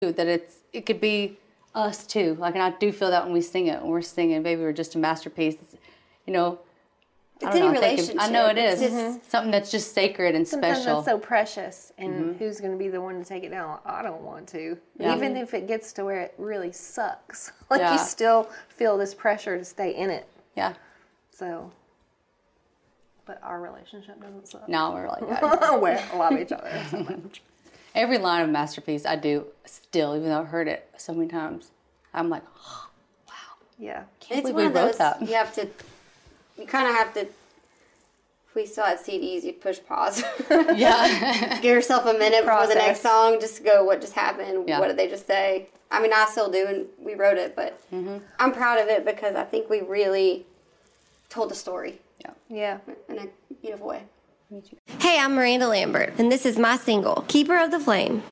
that it could be us too. Like, and I do feel that when we sing it, when we're singing, "Baby, we're just a masterpiece." It's, you know, it's any relationship. I know it is. Something that's just sacred and Sometimes special. that's so precious, and who's going to be the one to take it down? I don't want to. Yeah. Even if it gets to where it really sucks, like you still feel this pressure to stay in it. Yeah. So, but our relationship doesn't suck. No, we're like that. We love each other so much. Every line of Masterpiece I do still, even though I've heard it so many times. I'm like, oh, wow. Yeah. Can't It's believe one we of wrote those, that. you kind of have to, if we still had CDs, you'd push pause. Yeah. Give yourself a minute before the next song, just to go, what just happened? Yeah. What did they just say? I mean, I still do, and we wrote it, but I'm proud of it because I think we really told a story. Yeah. In a beautiful way. Hey, I'm Miranda Lambert, and this is my single, Keeper of the Flame.